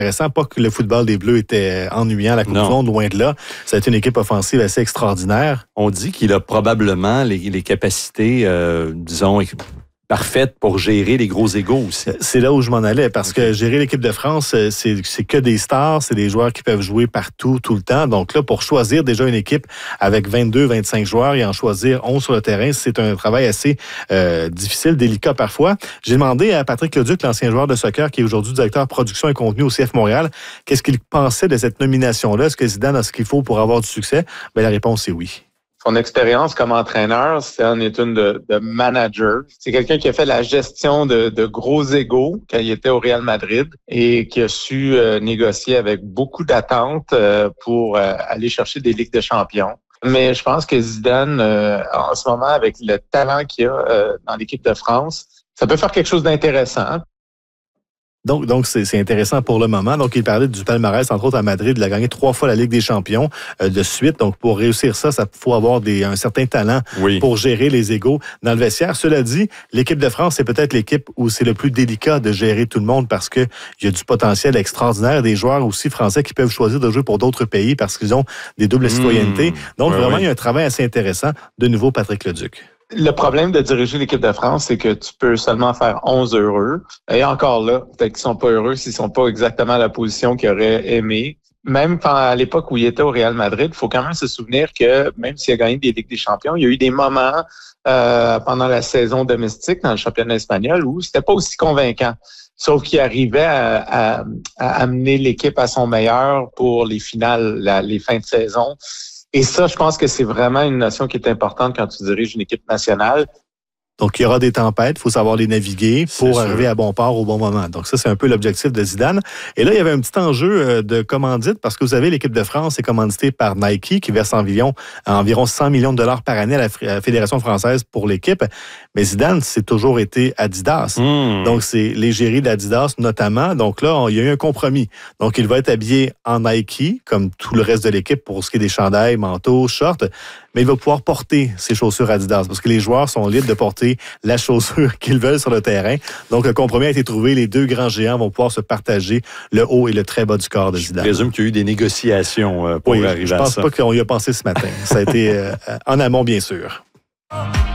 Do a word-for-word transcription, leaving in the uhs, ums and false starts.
Intéressant, pas que le football des Bleus était ennuyant à la Coupe Non. du Monde, loin de là. Ça a été une équipe offensive assez extraordinaire. On dit qu'il a probablement les, les capacités, euh, disons, parfaites pour gérer les gros égos aussi. C'est là où je m'en allais, parce okay. que gérer l'équipe de France, c'est, c'est que des stars, c'est des joueurs qui peuvent jouer partout, tout le temps. Donc là, pour choisir déjà une équipe avec vingt-deux, vingt-cinq joueurs et en choisir onze sur le terrain, c'est un travail assez euh, difficile, délicat parfois. J'ai demandé à Patrick Leduc, l'ancien joueur de soccer, qui est aujourd'hui directeur production et contenu au C F Montréal, qu'est-ce qu'il pensait de cette nomination-là? Est-ce que Zidane a ce qu'il faut pour avoir du succès? Bien, la réponse est oui. Son expérience comme entraîneur, c'est en est une de, de manager. C'est quelqu'un qui a fait la gestion de, de gros égos quand il était au Real Madrid et qui a su euh, négocier avec beaucoup d'attentes euh, pour euh, aller chercher des Ligues de champions. Mais je pense que Zidane, euh, en ce moment, avec le talent qu'il a euh, dans l'équipe de France, ça peut faire quelque chose d'intéressant. Donc, donc c'est, c'est intéressant pour le moment. Donc, il parlait du palmarès, entre autres à Madrid. Il a gagné trois fois la Ligue des champions euh, de suite. Donc, pour réussir ça, ça faut avoir des, un certain talent oui. pour gérer les égos dans le vestiaire. Cela dit, l'équipe de France, c'est peut-être l'équipe où c'est le plus délicat de gérer tout le monde parce que il y a du potentiel extraordinaire. Des joueurs aussi français qui peuvent choisir de jouer pour d'autres pays parce qu'ils ont des doubles mmh. citoyennetés. Donc, ouais, vraiment, oui. il y a un travail assez intéressant. De nouveau, Patrick Leduc. Le problème de diriger l'équipe de France, c'est que tu peux seulement faire onze heureux. Et encore là, peut-être qu'ils sont pas heureux s'ils sont pas exactement à la position qu'ils auraient aimé. Même à l'époque où il était au Real Madrid, il faut quand même se souvenir que même s'il a gagné des Ligues des champions, il y a eu des moments euh, pendant la saison domestique dans le championnat espagnol où c'était pas aussi convaincant. Sauf qu'il arrivait à, à, à amener l'équipe à son meilleur pour les finales, la, les fins de saison. Et ça, je pense que c'est vraiment une notion qui est importante quand tu diriges une équipe nationale. Donc, il y aura des tempêtes, il faut savoir les naviguer pour c'est arriver sûr. à bon port au bon moment. Donc, ça, c'est un peu l'objectif de Zidane. Et là, il y avait un petit enjeu de commandite parce que vous savez, l'équipe de France est commanditée par Nike qui verse environ, environ cent millions de dollars par année à la Fédération française pour l'équipe. Mais Zidane, c'est toujours été Adidas. Mmh. Donc, c'est l'égérie d'Adidas notamment. Donc là, il y a eu un compromis. Donc, il va être habillé en Nike, comme tout le reste de l'équipe pour ce qui est des chandails, manteaux, shorts. Mais il va pouvoir porter ses chaussures Adidas parce que les joueurs sont libres de porter la chaussure qu'ils veulent sur le terrain. Donc, le compromis a été trouvé. Les deux grands géants vont pouvoir se partager le haut et le très bas du corps de Zidane. Je présume qu'il y a eu des négociations pour oui, arriver je à ça. Je pense pas qu'on y a pensé ce matin. Ça a été euh, en amont, bien sûr.